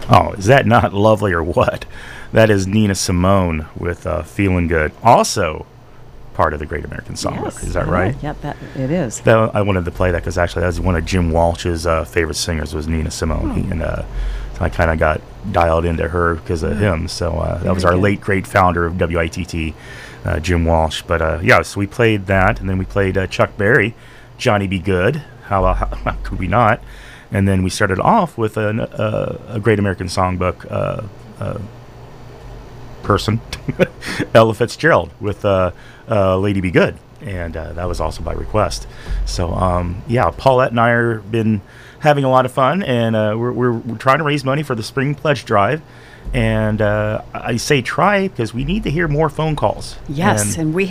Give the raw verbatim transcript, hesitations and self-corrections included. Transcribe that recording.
Oh, is that not lovely or what? That is Nina Simone with uh, Feeling Good. Also part of the Great American Songbook. Yes. Is that Yeah, right? Yep, that it is. That, I wanted to play that because actually that was one of Jim Walsh's uh, favorite singers was Nina Simone. Oh. He, and uh, so I kind of got dialed into her because of him. So uh, that was Very our good. late great founder of W I T T, uh, Jim Walsh. But uh, yeah, so we played that, and then we played uh, Chuck Berry, Johnny Be Good. How, uh, how, how could we not? And then we started off with an, uh, a Great American Songbook uh, uh, person, Ella Fitzgerald, with uh, uh, Lady Be Good. And uh, that was also by request. So, um, yeah, Paulette and I have been having a lot of fun, and uh, we're, we're, we're trying to raise money for the Spring Pledge Drive. And uh, I say try because we need to hear more phone calls. Yes, and and we